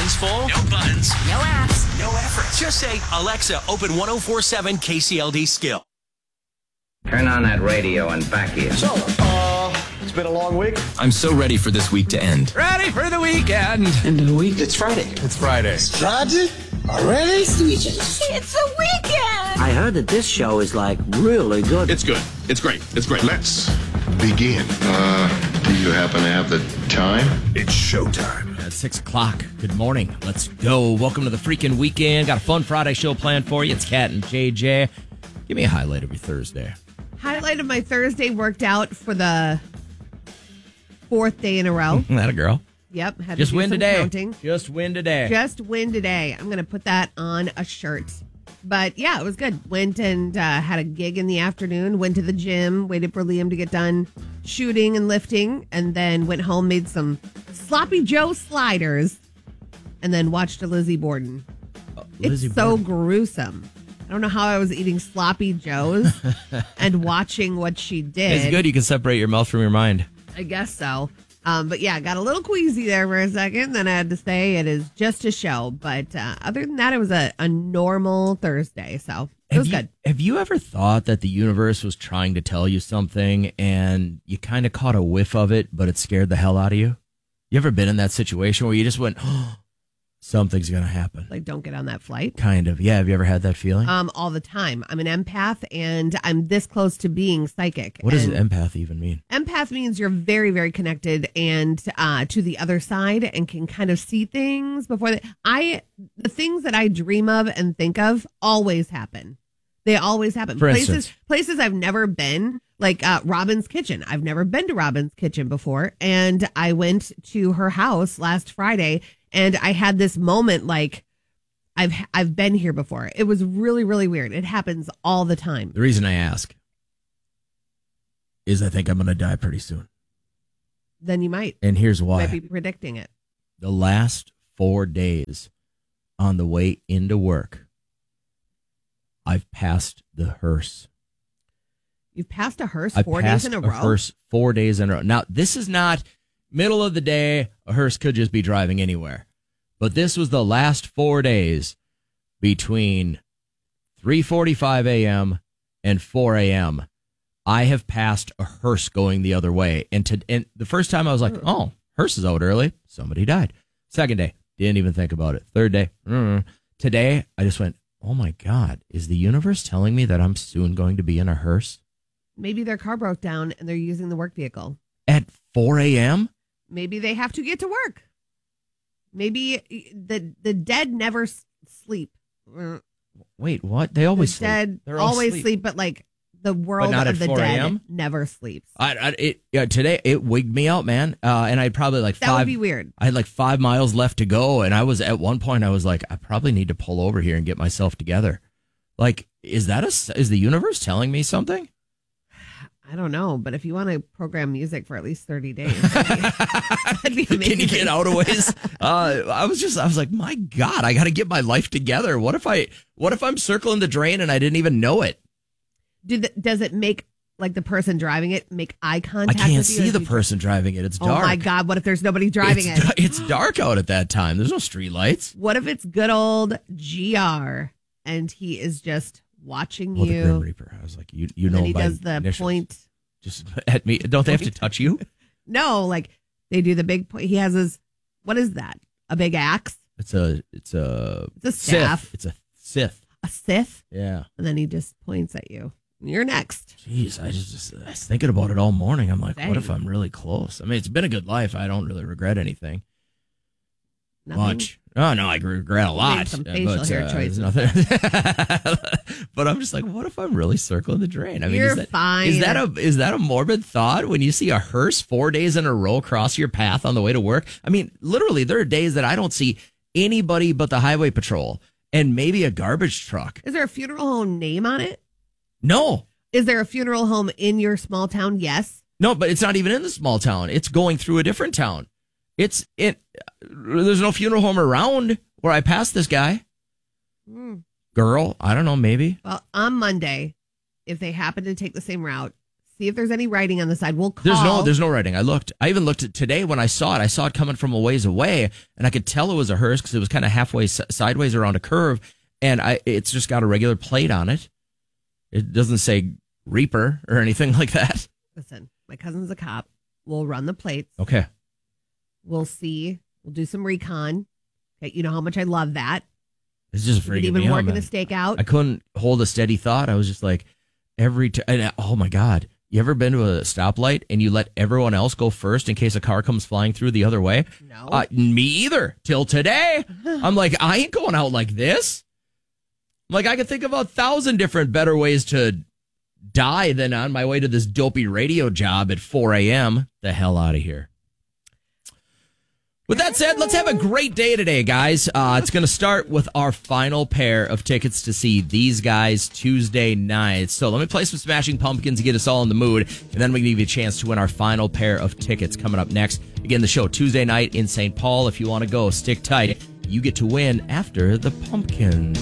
hands full, no buttons, no apps, no effort. Just say, Alexa, open 104.7 KCLD Skill. Turn on that radio and back here. So, it's been a long week. I'm so ready for this week to end. Ready for the weekend. End of the week. It's Friday. It's Friday. Friday? Already? It's a weekend! I heard that this show is like really good. It's good. It's great. It's great. Let's begin. Do you happen to have the time? It's showtime. At 6 o'clock. Good morning. Let's go. Welcome to the freaking weekend. Got a fun Friday show planned for you. It's Kat and JJ. Give me a highlight of your Thursday. Highlight of my Thursday, worked out for the 4th day in a row. That a girl. Yep. Had Just to do win some today. counting. Just win today. Just win today. I'm going to put that on a shirt. But yeah, it was good. Went and had a gig in the afternoon. Went to the gym. Waited for Liam to get done shooting and lifting. And then went home, made some Sloppy Joe sliders. And then watched a Lizzie Borden. It's so gruesome. I don't know how I was eating Sloppy Joes and watching what she did. It's good you can separate your mouth from your mind. I guess so. But yeah, got a little queasy there for a second. Then I had to say it is just a show. But other than that, it was a normal Thursday. So it was good. Have you ever thought that the universe was trying to tell you something and you kind of caught a whiff of it, but it scared the hell out of you? You ever been in that situation where you just went, oh, something's going to happen? Like, don't get on that flight. Kind of. Yeah. Have you ever had that feeling? All the time. I'm an empath and I'm this close to being psychic. What does empath even mean? Empath means you're very, very connected and to the other side and can kind of see things before the things that I dream of and think of always happen. They always happen. For instance? Places I've never been, like Robin's Kitchen. I've never been to Robin's Kitchen before. And I went to her house last Friday and I had this moment like I've been here before. It was really, really weird. It happens all the time. The reason I ask is I think I'm going to die pretty soon. Then you might. And here's why. You might be predicting it. The last 4 days on the way into work, I've passed the hearse. You've passed a hearse I 4 days in a row? Hearse 4 days in a row. Now, this is not middle of the day. A hearse could just be driving anywhere. But this was the last 4 days between 3:45 a.m. and 4 a.m. I have passed a hearse going the other way. And the first time I was like, oh, hearse is out early. Somebody died. Second day, didn't even think about it. Third day, today, I just went, oh my God, is the universe telling me that I'm soon going to be in a hearse? Maybe their car broke down and they're using the work vehicle. At 4 a.m.? Maybe they have to get to work. Maybe the dead never sleep. Wait, what? They always sleep. Dead They're all always asleep. sleep, but like the world not of at the 4 dead a.m.? never sleeps. Today it wigged me out, man. And I had probably like That would be weird. I had like 5 miles left to go, and I was at one point I was like, I probably need to pull over here and get myself together. Like, is the universe telling me something? I don't know, but if you want to program music for at least 30 days, that'd be amazing. Can you get out a ways? I was like, my God, I got to get my life together. What if I'm circling the drain and I didn't even know it? Does it make like the person driving it make eye contact? I can't with you see the person driving it. It's dark. Oh my God! What if there's nobody driving it? It's dark out at that time. There's no street lights. What if it's good old GR and he is just watching you? The Grim Reaper. I was like, you know, and he my does the initials. point just at me. Don't they have to touch you? No, like they do the big point. He has his. What is that? A big axe? It's a staff. Sith. It's a Sith. A Sith? Yeah. And then he just points at you. You're next. Jeez, I was thinking about it all morning. I'm like, Dang. what if I'm really close? I mean, it's been a good life. I don't really regret anything. Nothing? Much. Oh, no, I regret a lot. Made some facial hair choices. Nothing. But I'm just like, what if I'm really circling the drain? I mean, You're fine. Is that a morbid thought when you see a hearse 4 days in a row cross your path on the way to work? I mean, literally, there are days that I don't see anybody but the highway patrol and maybe a garbage truck. Is there a funeral home name on it? No. Is there a funeral home in your small town? Yes. No, but it's not even in the small town. It's going through a different town. There's no funeral home around where I passed this guy. Girl, I don't know, maybe. Well, on Monday, if they happen to take the same route, See if there's any writing on the side. We'll call. There's no writing. I looked. I even looked at today when I saw it. I saw it coming from a ways away, and I could tell it was a hearse because it was kind of halfway sideways around a curve, and it's just got a regular plate on it. It doesn't say Reaper or anything like that. Listen, my cousin's a cop. We'll run the plates. Okay. We'll see. We'll do some recon. Okay, you know how much I love that. It's just We could freaking even me out, work in man. a stakeout. I couldn't hold a steady thought. I was just like, oh my God. You ever been to a stoplight and you let everyone else go first in case a car comes flying through the other way? No. Me either. Till today. I'm like, I ain't going out like this. Like, I could think of 1,000 different better ways to die than on my way to this dopey radio job at 4 a.m. The hell out of here. With that said, let's have a great day today, guys. It's going to start with our final pair of tickets to see these guys Tuesday night. So let me play some Smashing Pumpkins to get us all in the mood, and then we can give you a chance to win our final pair of tickets coming up next. Again, the show Tuesday night in St. Paul. If you want to go, stick tight. You get to win after the Pumpkins.